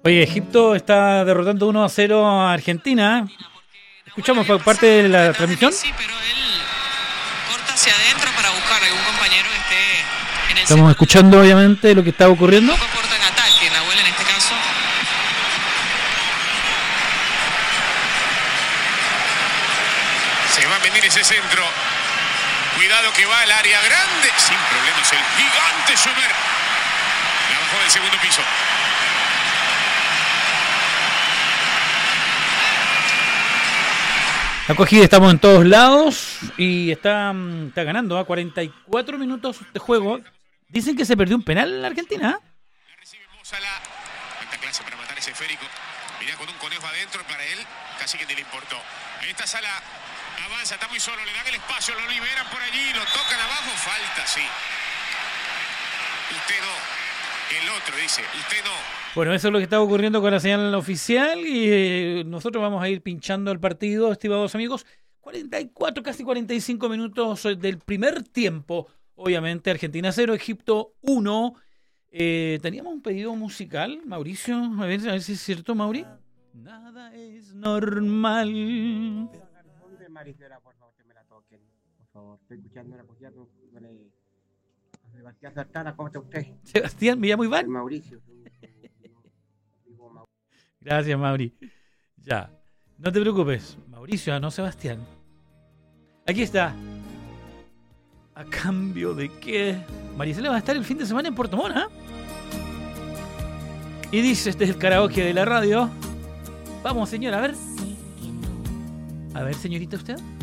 Oye, Egipto está derrotando 1-0 a Argentina. ¿Escuchamos parte de la transmisión? Sí, pero él corta hacia adentro para buscar a algún compañero que esté en el Estamos escuchando, obviamente, lo que está ocurriendo. Poco aporta en ataque, en la abuela en este caso. Se va a venir ese centro. Cuidado que va al área grande. Sin problemas el gigante Sommer. La bajó del segundo piso. Acogida, estamos en todos lados y está ganando a 44 minutos de juego. Dicen que se perdió un penal en la Argentina. La recibe Mozala. Cuánta clase para matar ese esférico. Mirá con un conejo adentro para él. Casi que ni le importó. Esta Sala avanza, está muy solo. Le dan el espacio, lo liberan por allí. Lo tocan abajo. Falta, sí. Usted no. El otro dice, usted no. Bueno, eso es lo que está ocurriendo con la señal oficial y nosotros vamos a ir pinchando el partido, estimados amigos. 44, casi 45 minutos del primer tiempo. Obviamente, Argentina 0, Egipto 1. Teníamos un pedido musical, Mauricio. A ver si es cierto, Mauri. Nada es normal. Maricela, por favor, que me la toquen. Por favor, estoy escuchando una poesía con Sebastián Sartana. ¿Cómo está usted? Sebastián, me llamo Iván. Mauricio. Gracias, Mauri. Ya, no te preocupes. Mauricio, no Sebastián. Aquí está. ¿A cambio de qué? Maricela va a estar el fin de semana en Puerto Montt, ¿eh? Y dice, este es el karaoke de la radio. Vamos, señora, a ver. A ver, señorita, ¿usted?